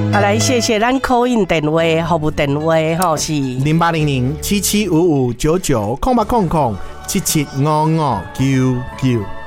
来谢谢咱 call in 电话服务电话吼是 08007755990800775599。